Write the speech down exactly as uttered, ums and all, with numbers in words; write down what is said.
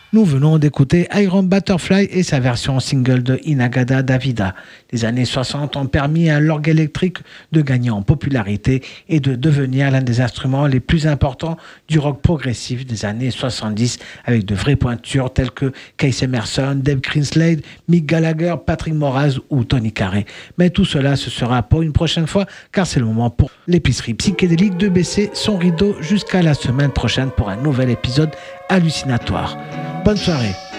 Nous venons d'écouter Iron Butterfly et sa version single de In-A-Gadda Da Vida. Les années soixante ont permis à l'orgue électrique de gagner en popularité et de devenir l'un des instruments les plus importants du rock progressif des années soixante-dix, avec de vraies pointures telles que Keith Emerson, Dave Greenslade, Mick Gallagher, Patrick Moraz ou Tony Carey. Mais tout cela, ce sera pour une prochaine fois, car c'est le moment pour l'épicerie psychédélique de baisser son rideau jusqu'à la semaine prochaine pour un nouvel épisode hallucinatoire. Bonne soirée.